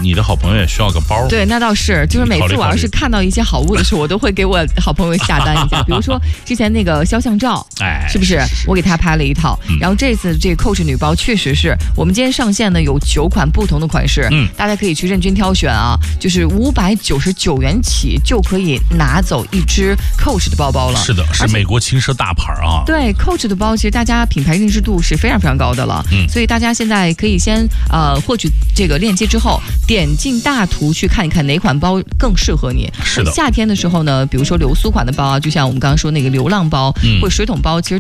你的好朋友也需要个包。 对，那倒是，就是每次我要是看到一些好物的时候，我都会给我好朋友下单一下。比如说之前那个肖像照，是不是我给他拍了一套？然后这次这个 Coach 女包确实是我们今天上线呢有9款不同的款式，大家可以去任君挑选啊，就是599元起就可以拿走一只 Coach 的包包了。 是的，是美国轻奢大牌啊。 对 ，Coach 的包其实大家品牌认知度是非常非常高的了，所以大家现在可以先获取这个链接之后，点进大图去看一看哪款包更适合你。 是的， 夏天的时候呢，比如说流苏款的包啊，就像我们刚刚说那个流浪包或者水桶包，其实